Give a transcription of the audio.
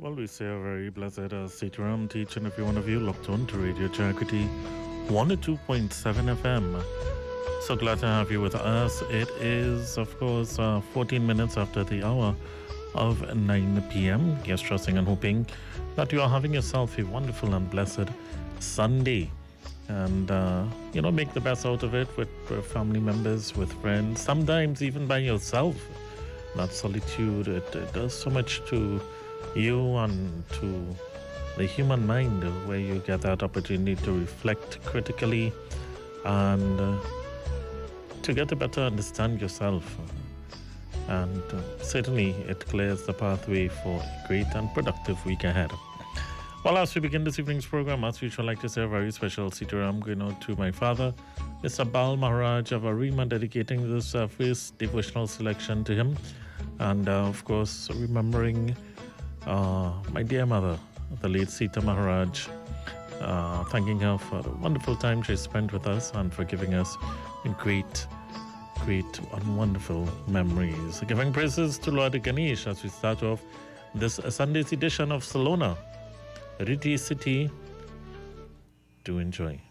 Well, we say a very blessed Sitaram to each and every one of you locked on to Radio Chakati 102.7 FM. So glad to have you with us. It is, of course, 14 minutes after the hour of 9 p.m. Yes, trusting and hoping that you are having yourself a wonderful and blessed Sunday. And, make the best out of it with family members, with friends, sometimes even by yourself. That solitude, it does so much to you and to the human mind, where you get that opportunity to reflect critically and to get to better understand yourself. And certainly it clears the pathway for a great and productive week ahead. Well, as we begin this evening's program, as usual, I'd like to say a very special Sitaram going out to my father, Mr. Bal Maharaj of Arima, dedicating this first devotional selection to him. And of course, remembering my dear mother, the late Sita Maharaj, thanking her for the wonderful time she spent with us and for giving us great and wonderful memories. Giving praises to Lord Ganesh as we start off this Sunday's edition of Salona, Riddhi City. Do enjoy.